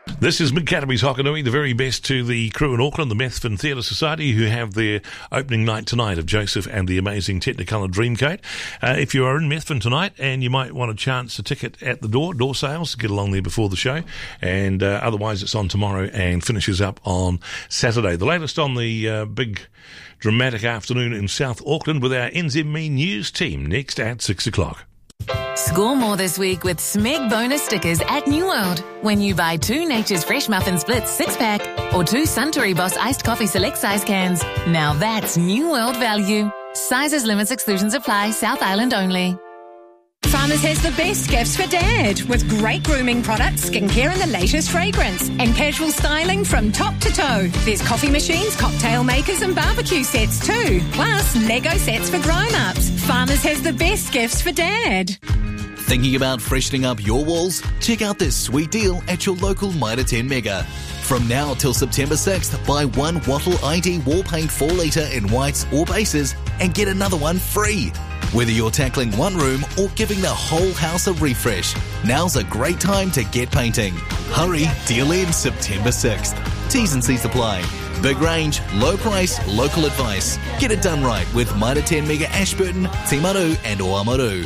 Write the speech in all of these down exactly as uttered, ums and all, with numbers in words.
This is Mick Caterby's Hokanui, the very best to the crew in Auckland, the Methven Theatre Society, who have their opening night tonight of Joseph and the Amazing Technicolor Dreamcoat. Uh, if you are in Methven tonight and you might want a chance, a ticket at the door, door sales, get along there before the show. And uh, otherwise it's on tomorrow and finishes up on Saturday. The latest on the uh, big dramatic afternoon in South Auckland with our N Z M E News team next at six o'clock. Score more this week with Smeg bonus stickers at New World. When you buy two Nature's Fresh Muffin Splits six-pack or two Suntory Boss Iced Coffee Select Size cans. Now that's New World value. Sizes, limits, exclusions apply. South Island only. Farmers has the best gifts for Dad with great grooming products, skincare and the latest fragrance and casual styling from top to toe. There's coffee machines, cocktail makers and barbecue sets too. Plus Lego sets for grown-ups. Farmers has the best gifts for Dad. Thinking about freshening up your walls? Check out this sweet deal at your local Mitre ten Mega. From now till September sixth, buy one Wattle I D wall paint four litre in whites or bases and get another one free. Whether you're tackling one room or giving the whole house a refresh, now's a great time to get painting. Hurry, deal ends September sixth. T's and C's apply. Big range, low price, local advice. Get it done right with Mitre ten Mega Ashburton, Timaru and Oamaru.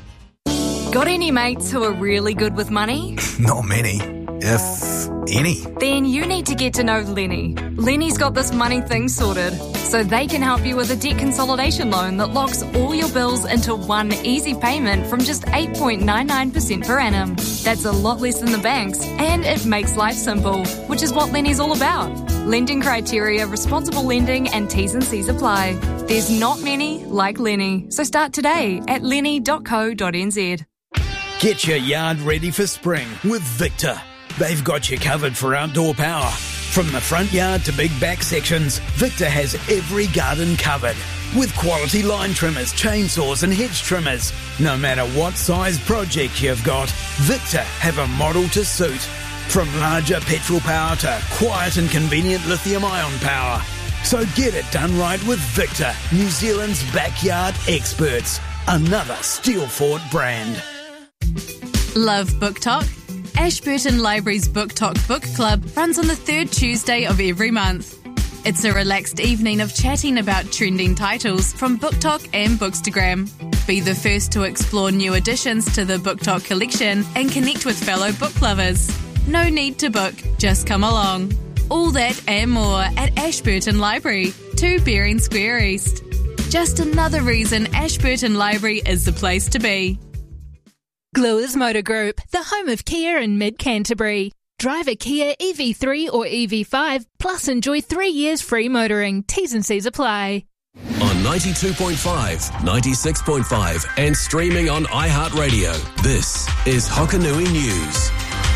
Got any mates who are really good with money? Not many, if any. Then you need to get to know Lenny. Lenny's got this money thing sorted, so they can help you with a debt consolidation loan that locks all your bills into one easy payment from just eight point nine nine percent per annum. That's a lot less than the banks, and it makes life simple, which is what Lenny's all about. Lending criteria, responsible lending, and T's and C's apply. There's not many like Lenny, so start today at lenny dot co dot n z. Get your yard ready for spring with Victor. They've got you covered for outdoor power. From the front yard to big back sections, Victor has every garden covered. With quality line trimmers, chainsaws and hedge trimmers. No matter what size project you've got, Victor have a model to suit. From larger petrol power to quiet and convenient lithium-ion power. So get it done right with Victor, New Zealand's backyard experts. Another Steelfort brand. Love Book Talk? Ashburton Library's Book Talk Book Club runs on the third Tuesday of every month. It's a relaxed evening of chatting about trending titles from Book Talk and Bookstagram. Be the first to explore new additions to the Book Talk collection and connect with fellow book lovers. No need to book, just come along. All that and more at Ashburton Library, two Bering Square East. Just another reason Ashburton Library is the place to be. Gluers Motor Group, the home of Kia in mid-Canterbury. Drive a Kia E V three or E V five, plus enjoy three years free motoring. T's and C's apply. On ninety-two point five, ninety-six point five and streaming on iHeartRadio, this is Hokanui News.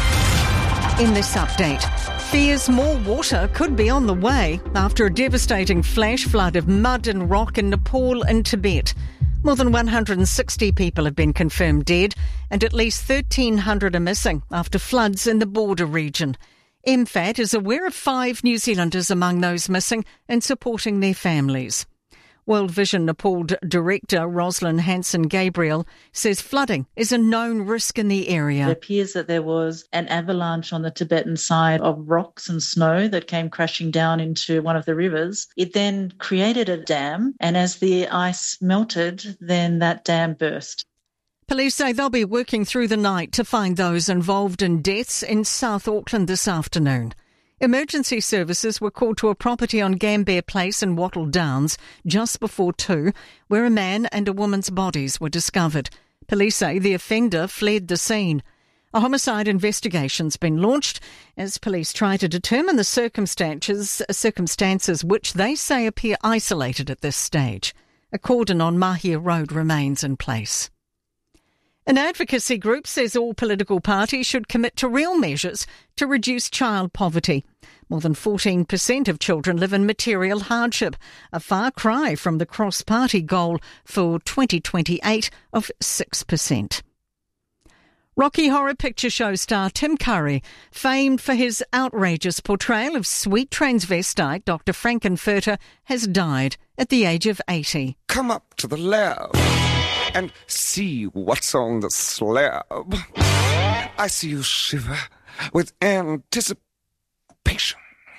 In this update, fears more water could be on the way after a devastating flash flood of mud and rock in Nepal and Tibet. More than one hundred sixty people have been confirmed dead and at least thirteen hundred are missing after floods in the border region. M F A T is aware of five New Zealanders among those missing and supporting their families. World Vision Nepal Director Rosalind Hanson-Gabriel says flooding is a known risk in the area. It appears that there was an avalanche on the Tibetan side of rocks and snow that came crashing down into one of the rivers. It then created a dam, and as the ice melted, then that dam burst. Police say they'll be working through the night to find those involved in deaths in South Auckland this afternoon. Emergency services were called to a property on Gambier Place in Wattle Downs just before two, where a man and a woman's bodies were discovered. Police say the offender fled the scene. A homicide investigation's been launched as police try to determine the circumstances, circumstances which they say appear isolated at this stage. A cordon on Mahia Road remains in place. An advocacy group says all political parties should commit to real measures to reduce child poverty. More than fourteen percent of children live in material hardship, a far cry from the cross-party goal for twenty twenty-eight of six percent. Rocky Horror Picture Show star Tim Curry, famed for his outrageous portrayal of sweet transvestite Doctor Frankenfurter, has died at the age of eighty. Come up to the lab and see what's on the slab. I see you shiver with anticipation.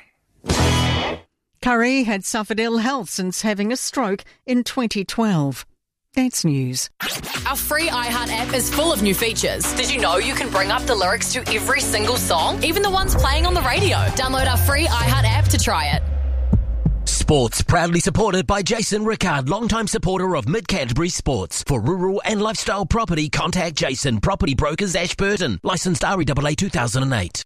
Curry had suffered ill health since having a stroke in twenty twelve. That's news. Our free iHeart app is full of new features. Did you know you can bring up the lyrics to every single song, even the ones playing on the radio? Download our free iHeart app to try it. Sports proudly supported by Jason Rickard, longtime supporter of Mid-Canterbury Sports. For rural and lifestyle property, contact Jason, Property Brokers, Ashburton. Licensed R E A A two thousand eight.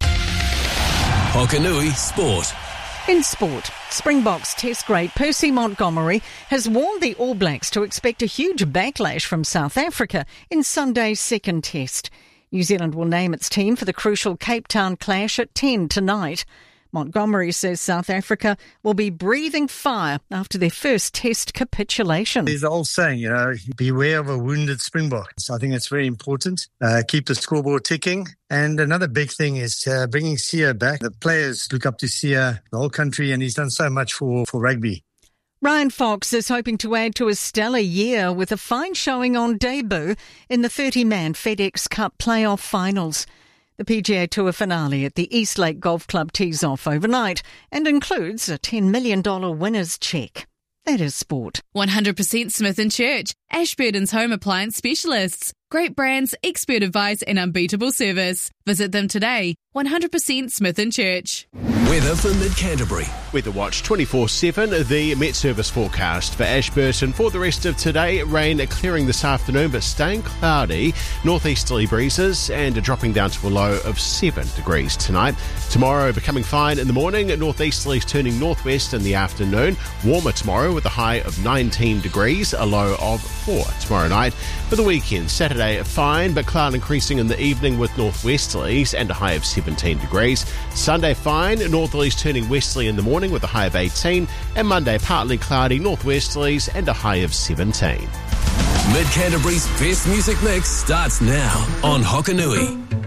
Hokanui Sport. In sport, Springboks Test great Percy Montgomery has warned the All Blacks to expect a huge backlash from South Africa in Sunday's second test. New Zealand will name its team for the crucial Cape Town clash at ten tonight. Montgomery says South Africa will be breathing fire after their first test capitulation. There's the old saying, you know, beware of a wounded Springbok. So I think it's very important. Uh, keep the scoreboard ticking. And another big thing is uh, bringing Sia back. The players look up to Sia, the whole country, and he's done so much for, for rugby. Ryan Fox is hoping to add to his stellar year with a fine showing on debut in the thirty-man FedEx Cup playoff finals. The P G A Tour finale at the Eastlake Golf Club tees off overnight and includes a ten million dollars winner's cheque. That is sport. one hundred percent Smith and Church, Ashburton's home appliance specialists. Great brands, expert advice and unbeatable service. Visit them today. one hundred percent Smith and Church. Weather for Mid-Canterbury. Weather Watch twenty-four seven, the Met Service forecast for Ashburton for the rest of today. Rain clearing this afternoon but staying cloudy. Northeasterly breezes and dropping down to a low of seven degrees tonight. Tomorrow becoming fine in the morning. Northeasterlies turning northwest in the afternoon. Warmer tomorrow with a high of nineteen degrees, a low of four tomorrow night. For the weekend, Saturday fine but cloud increasing in the evening with northwesterlies and a high of seventeen degrees. Sunday fine, northerlies turning westerly in the morning with a high of eighteen, and Monday partly cloudy northwesterlies and a high of seventeen. Mid-Canterbury's best music mix starts now on Hokanui.